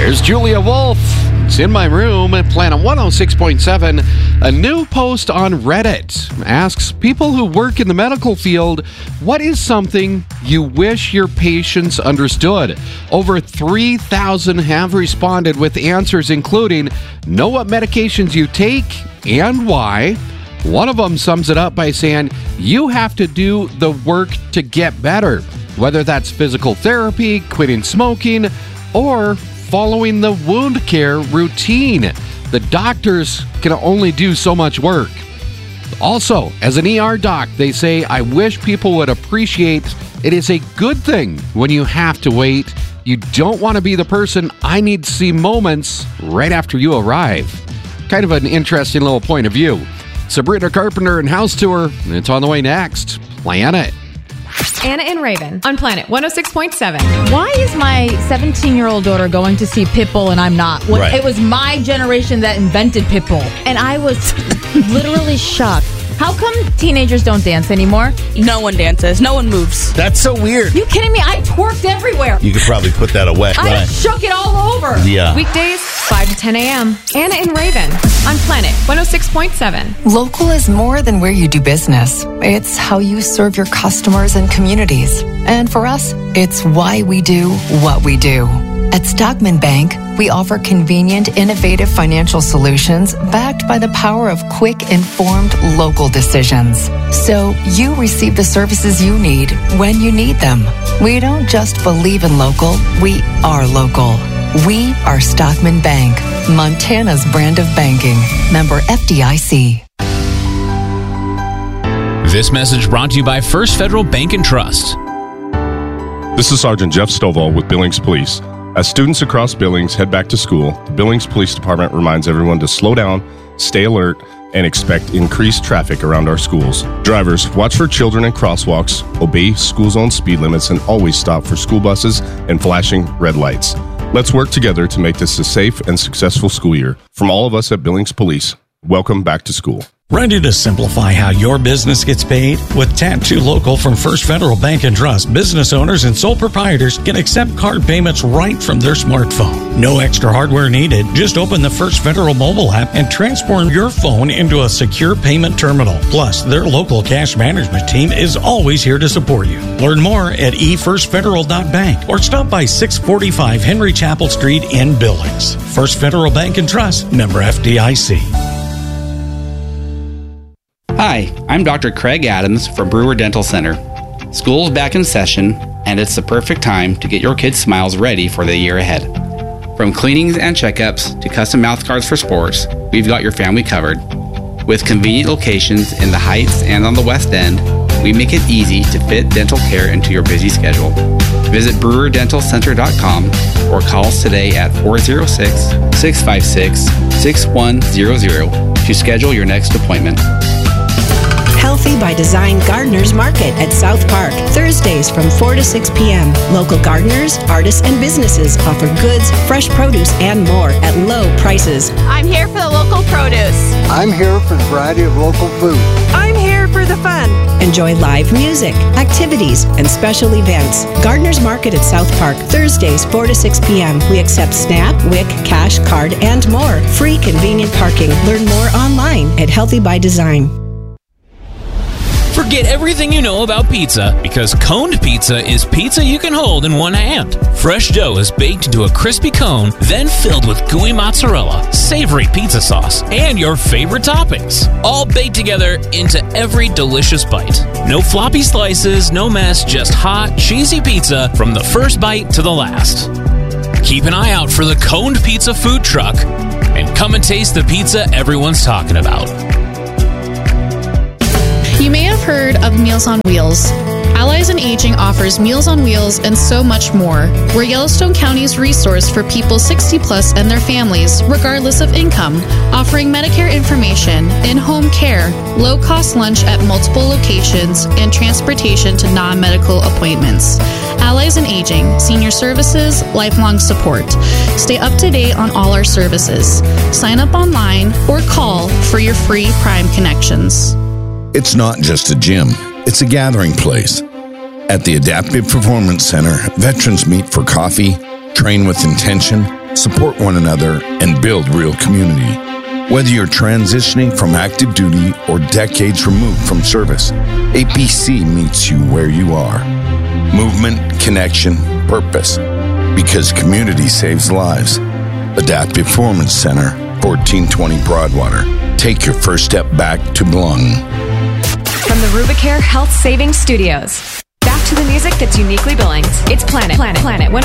There's Julia Wolf. It's in my room at Planet 106.7. A new post on Reddit asks people who work in the medical field, what is something you wish your patients understood? Over 3,000 have responded with answers including, know what medications you take and why. One of them sums it up by saying, you have to do the work to get better, whether that's physical therapy, quitting smoking, or following the wound care routine. The doctors can only do so much work. Also, as an ER doc, they say, I wish people would appreciate it is a good thing when you have to wait. You don't want to be the person I need to see moments right after you arrive. Kind of an interesting little point of view. Sabrina Carpenter and House Tour. It's on the way next. Planet. Anna and Raven on Planet 106.7. Why is my 17-year-old daughter going to see Pitbull and I'm not? Right. It was my generation that invented Pitbull. And I was literally shocked. How come teenagers don't dance anymore? No one dances. No one moves. That's so weird. You kidding me? I twerked everywhere. You could probably put that away. I shook it all over. Yeah. Weekdays, 5 to 10 a.m. Anna and Raven on Planet 106.7. Local is more than where you do business. It's how you serve your customers and communities. And for us, it's why we do what we do. At Stockman Bank, we offer convenient, innovative financial solutions backed by the power of quick, informed local decisions. So you receive the services you need when you need them. We don't just believe in local, we are local. We are Stockman Bank, Montana's brand of banking. Member FDIC. This message brought to you by First Federal Bank and Trust. This is Sergeant Jeff Stovall with Billings Police. As students across Billings head back to school, the Billings Police Department reminds everyone to slow down, stay alert, and expect increased traffic around our schools. Drivers, watch for children in crosswalks, obey school zone speed limits, and always stop for school buses and flashing red lights. Let's work together to make this a safe and successful school year. From all of us at Billings Police, welcome back to school. Ready to simplify how your business gets paid? With Tattoo Local from First Federal Bank and Trust, business owners and sole proprietors can accept card payments right from their smartphone. No extra hardware needed. Just open the First Federal mobile app and transform your phone into a secure payment terminal. Plus, their local cash management team is always here to support you. Learn more at efirstfederal.bank or stop by 645 Henry Chapel Street in Billings. First Federal Bank and Trust, member FDIC. Hi, I'm Dr. Craig Adams from Brewer Dental Center. School's back in session, and it's the perfect time to get your kids' smiles ready for the year ahead. From cleanings and checkups to custom mouth guards for sports, we've got your family covered. With convenient locations in the Heights and on the West End, we make it easy to fit dental care into your busy schedule. Visit brewerdentalcenter.com or call us today at 406-656-6100 to schedule your next appointment. Healthy by Design Gardeners Market at South Park, Thursdays from 4 to 6 p.m. Local gardeners, artists, and businesses offer goods, fresh produce, and more at low prices. I'm here for the local produce. I'm here for the variety of local food. I'm here for the fun. Enjoy live music, activities, and special events. Gardeners Market at South Park, Thursdays 4 to 6 p.m. We accept SNAP, WIC, cash, card, and more. Free convenient parking. Learn more online at Healthy by Design. Forget everything you know about pizza, because coned pizza is pizza you can hold in one hand. Fresh dough is baked into a crispy cone, then filled with gooey mozzarella, savory pizza sauce, and your favorite toppings. All baked together into every delicious bite. No floppy slices, no mess, just hot, cheesy pizza from the first bite to the last. Keep an eye out for the coned pizza food truck, and come and taste the pizza everyone's talking about. You may have heard of Meals on Wheels. Allies in Aging offers Meals on Wheels and so much more. We're Yellowstone County's resource for people 60 plus and their families, regardless of income, offering Medicare information, in-home care, low-cost lunch at multiple locations, and transportation to non-medical appointments. Allies in Aging, senior services, lifelong support. Stay up to date on all our services. Sign up online or call for your free Prime connections. It's not just a gym, it's a gathering place. At the Adaptive Performance Center, veterans meet for coffee, train with intention, support one another, and build real community. Whether you're transitioning from active duty or decades removed from service, APC meets you where you are. Movement, connection, purpose. Because community saves lives. Adaptive Performance Center, 1420 Broadwater. Take your first step back to belonging. From the Rubicare Health Savings Studios. Back to the music that's uniquely Billings. It's Planet 106.7.